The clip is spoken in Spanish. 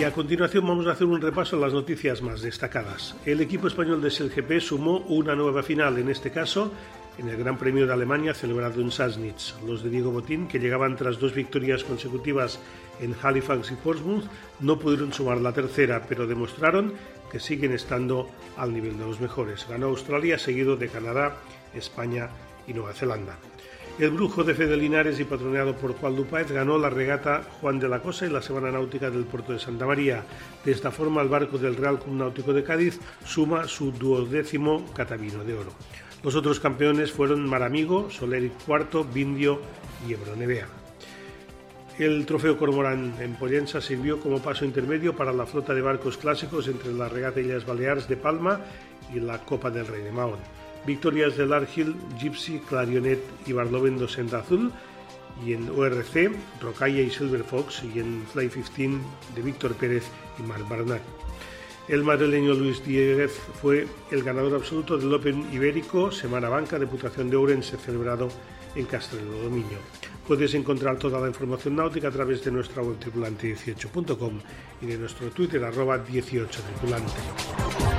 Y a continuación vamos a hacer un repaso a las noticias más destacadas. El equipo español de SailGP sumó una nueva final, en este caso en el Gran Premio de Alemania celebrado en Sassnitz. Los de Diego Botín, que llegaban tras 2 victorias consecutivas en Halifax y Portsmouth, no pudieron sumar la tercera, pero demostraron que siguen estando al nivel de los mejores. Ganó Australia, seguido de Canadá, España y Nueva Zelanda. El Brujo de Fede Linares y patroneado por Juan Lupáez ganó la regata Juan de la Cosa y la Semana Náutica del Puerto de Santa María. De esta forma, el barco del Real Club Náutico de Cádiz suma su 12º Catavino de Oro. Los otros campeones fueron Mar Amigo, Soleric IV, Vindio y Ebro Nevea. El trofeo Cormorán en Pollensa sirvió como paso intermedio para la flota de barcos clásicos entre la regata Illes Balears de Palma y la Copa del Rey de Mahón. Victorias del Argil, Gypsy, Clarionet y Barlovento Senda Azul, y en ORC, Rocalla y Silver Fox, y en Fly 15 de Víctor Pérez y Marc Barnat. El madrileño Luis Dieguez fue el ganador absoluto del Open Ibérico Semana Banca Deputación de Ourense, celebrado en Castrelo Dominio. Puedes encontrar toda la información náutica a través de nuestra web tripulante18.com y de nuestro Twitter @18tripulante.